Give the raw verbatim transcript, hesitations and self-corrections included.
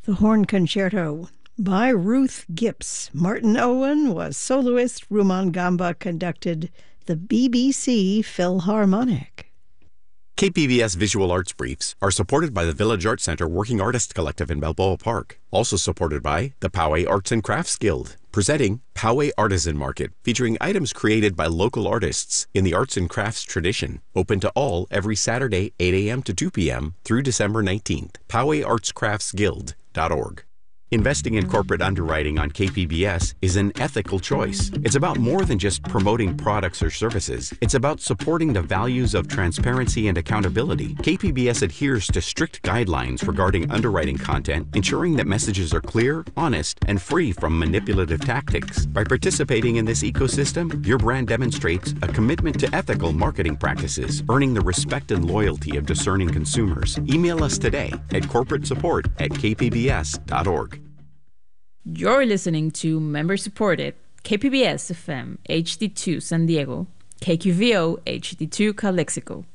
The Horn Concerto by Ruth Gipps. Martin Owen was soloist. Ruman Gamba conducted the B B C Philharmonic. K P B S Visual Arts Briefs are supported by the Village Arts Center Working Artist Collective in Balboa Park. Also supported by the Poway Arts and Crafts Guild. Presenting Poway Artisan Market, featuring items created by local artists in the arts and crafts tradition. Open to all every Saturday, eight a.m. to two p.m. through December nineteenth. Poway Arts Crafts Guild dot org. Investing in corporate underwriting on K P B S is an ethical choice. It's about more than just promoting products or services. It's about supporting the values of transparency and accountability. K P B S adheres to strict guidelines regarding underwriting content, ensuring that messages are clear, honest, and free from manipulative tactics. By participating in this ecosystem, your brand demonstrates a commitment to ethical marketing practices, earning the respect and loyalty of discerning consumers. Email us today at corporate support at k p b s dot org. You're listening to member-supported K P B S F M H D two San Diego, K Q V O H D two Calexico,